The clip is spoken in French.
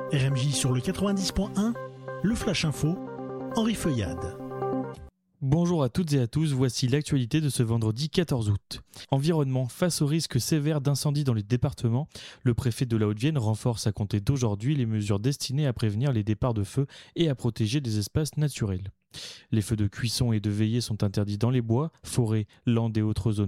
RMJ sur le 90.1, le Flash Info, Henri Feuillade. Bonjour à toutes et à tous, voici l'actualité de ce vendredi 14 août. Environnement, face au risque sévère d'incendie dans les départements, le préfet de la Haute-Vienne renforce à compter d'aujourd'hui les mesures destinées à prévenir les départs de feu et à protéger des espaces naturels. Les feux de cuisson et de veillée sont interdits dans les bois, forêts, landes et autres zones